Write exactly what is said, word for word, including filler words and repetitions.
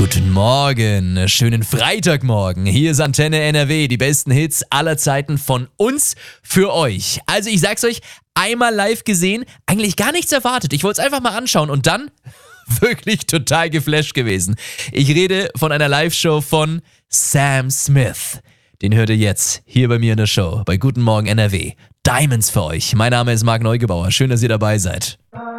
Guten Morgen, schönen Freitagmorgen. Hier ist Antenne N R W, die besten Hits aller Zeiten von uns für euch. Also ich sag's euch, einmal live gesehen, eigentlich gar nichts erwartet. Ich wollte es einfach mal anschauen und dann wirklich total geflasht gewesen. Ich rede von einer Live-Show von Sam Smith. Den hört ihr jetzt hier bei mir in der Show bei Guten Morgen N R W. Diamonds für euch. Mein Name ist Marc Neugebauer. Schön, dass ihr dabei seid.